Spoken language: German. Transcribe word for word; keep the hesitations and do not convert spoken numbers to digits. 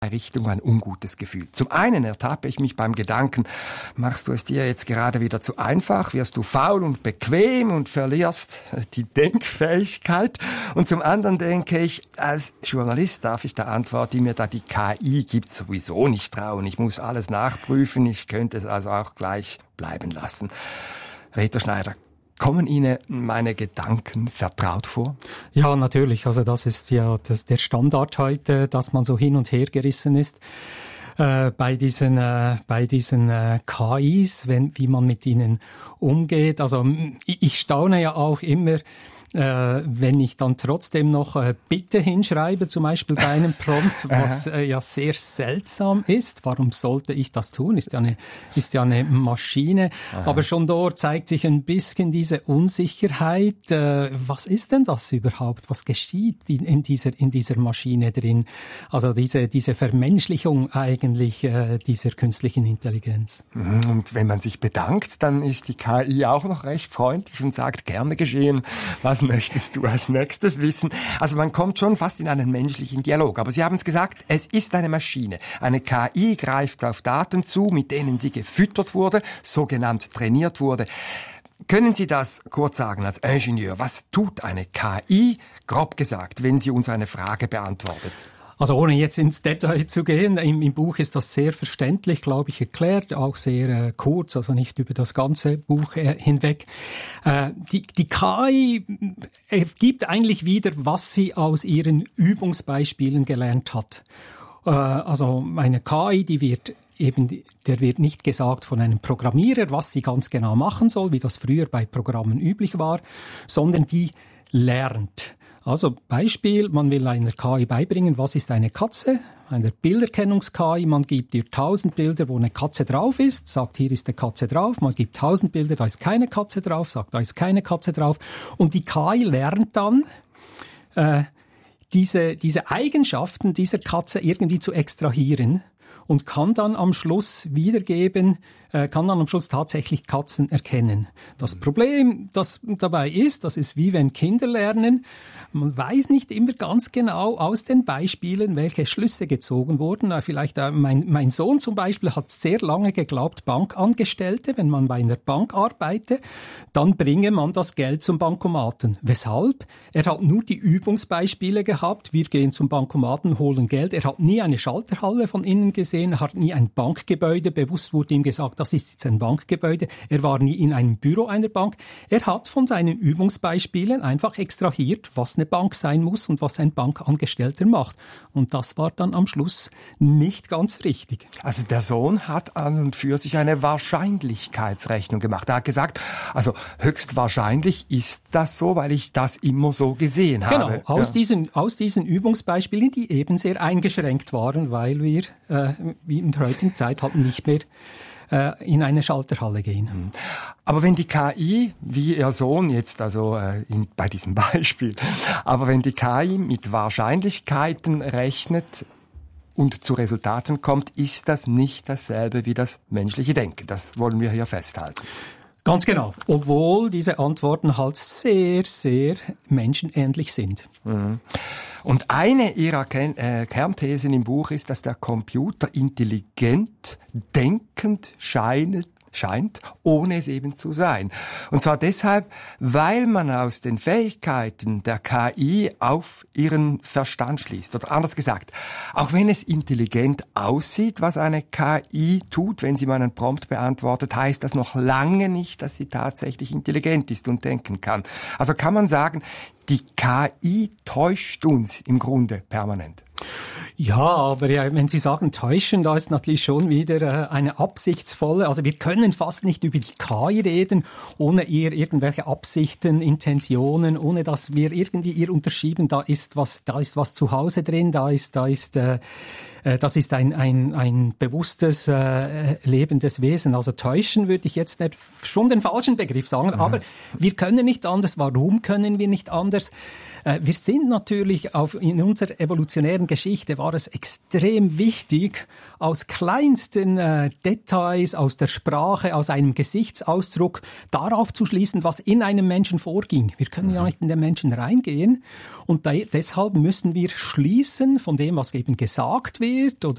Richtung ein ungutes Gefühl. Zum einen ertappe ich mich beim Gedanken, machst du es dir jetzt gerade wieder zu einfach, wirst du faul und bequem und verlierst die Denkfähigkeit. Und zum anderen denke ich, als Journalist darf ich der Antwort, die mir da die K I gibt, sowieso nicht trauen. Ich muss alles nachprüfen, ich könnte es also auch gleich bleiben lassen. Reto Schneider, kommen Ihnen meine Gedanken vertraut vor? Ja, natürlich. Also das ist ja das, der Standard heute, dass man so hin und her gerissen ist äh, bei diesen äh, bei diesen äh, K Is, wenn wie man mit ihnen umgeht. Also ich, ich staune ja auch immer, Äh, wenn ich dann trotzdem noch äh, Bitte hinschreibe, zum Beispiel bei einem Prompt, was äh, ja sehr seltsam ist. Warum sollte ich das tun? Ist ja eine, ist ja eine Maschine. Aha. Aber schon dort zeigt sich ein bisschen diese Unsicherheit. Äh, was ist denn das überhaupt? Was geschieht in, in dieser, in dieser Maschine drin? Also diese, diese Vermenschlichung eigentlich äh, dieser künstlichen Intelligenz. Und wenn man sich bedankt, dann ist die K I auch noch recht freundlich und sagt, gerne geschehen. Was möchtest du als nächstes wissen? Also man kommt schon fast in einen menschlichen Dialog. Aber Sie haben es gesagt, es ist eine Maschine. Eine K I greift auf Daten zu, mit denen sie gefüttert wurde, sogenannt trainiert wurde. Können Sie das kurz sagen als Ingenieur? Was tut eine K I, grob gesagt, wenn sie uns eine Frage beantwortet? Also ohne jetzt ins Detail zu gehen, im, im Buch ist das sehr verständlich, glaube ich, erklärt, auch sehr äh, kurz, also nicht über das ganze Buch äh, hinweg. Äh, die, die K I äh, gibt eigentlich wieder, was sie aus ihren Übungsbeispielen gelernt hat. Äh, also eine K I, die wird eben, der wird nicht gesagt von einem Programmierer, was sie ganz genau machen soll, wie das früher bei Programmen üblich war, sondern die lernt. Also Beispiel, man will einer K I beibringen, was ist eine Katze? Eine Bilderkennungs-K I, man gibt ihr tausend Bilder, wo eine Katze drauf ist, sagt, hier ist eine Katze drauf. Man gibt tausend Bilder, da ist keine Katze drauf, sagt, da ist keine Katze drauf. Und die K I lernt dann, äh, diese, diese Eigenschaften dieser Katze irgendwie zu extrahieren und kann dann am Schluss wiedergeben, äh, kann dann am Schluss tatsächlich Katzen erkennen. Das Problem, das dabei ist, das ist wie wenn Kinder lernen, man weiß nicht immer ganz genau aus den Beispielen, welche Schlüsse gezogen wurden. Äh, vielleicht äh, mein, mein Sohn zum Beispiel hat sehr lange geglaubt, Bankangestellte, wenn man bei einer Bank arbeite, dann bringe man das Geld zum Bankomaten. Weshalb? Er hat nur die Übungsbeispiele gehabt, wir gehen zum Bankomaten, holen Geld. Er hat nie eine Schalterhalle von innen gesehen, er hat nie ein Bankgebäude, bewusst wurde ihm gesagt, das ist jetzt ein Bankgebäude. Er war nie in einem Büro einer Bank. Er hat von seinen Übungsbeispielen einfach extrahiert, was eine Bank sein muss und was ein Bankangestellter macht. Und das war dann am Schluss nicht ganz richtig. Also der Sohn hat an und für sich eine Wahrscheinlichkeitsrechnung gemacht. Er hat gesagt, also höchstwahrscheinlich ist das so, weil ich das immer so gesehen habe. Genau, aus, ja. diesen, aus diesen Übungsbeispielen, die eben sehr eingeschränkt waren, weil wir äh, wie in der heutigen Zeit halt nicht mehr in eine Schalterhalle gehen. Aber wenn die K I, wie Ihr Sohn jetzt, also äh, in, bei diesem Beispiel, aber wenn die K I mit Wahrscheinlichkeiten rechnet und zu Resultaten kommt, ist das nicht dasselbe wie das menschliche Denken. Das wollen wir hier festhalten. Ganz genau. Obwohl diese Antworten halt sehr, sehr menschenähnlich sind. Mhm. Und eine ihrer Ken- äh, Kernthesen im Buch ist, dass der Computer intelligent, denkend scheint, scheint, ohne es eben zu sein. Und zwar deshalb, weil man aus den Fähigkeiten der K I auf ihren Verstand schließt. Oder anders gesagt, auch wenn es intelligent aussieht, was eine K I tut, wenn sie mal einen Prompt beantwortet, heißt das noch lange nicht, dass sie tatsächlich intelligent ist und denken kann. Also kann man sagen, die K I täuscht uns im Grunde permanent. Ja, aber ja, wenn Sie sagen täuschen, da ist natürlich schon wieder äh, eine absichtsvolle, also wir können fast nicht über die K I reden, ohne ihr irgendwelche Absichten, Intentionen, ohne dass wir irgendwie ihr unterschieben, da ist was, da ist was zu Hause drin, da ist, da ist, äh, das ist ein, ein, ein bewusstes, äh, lebendes Wesen. Also täuschen würde ich jetzt nicht, schon den falschen Begriff sagen, mhm. aber wir können nicht anders. Warum können wir nicht anders? Äh, wir sind natürlich auf, in unserer evolutionären Geschichte war es extrem wichtig, aus kleinsten äh, Details, aus der Sprache, aus einem Gesichtsausdruck, darauf zu schließen, was in einem Menschen vorging. Wir können mhm. ja nicht in den Menschen reingehen und da, deshalb müssen wir schließen von dem, was eben gesagt wird oder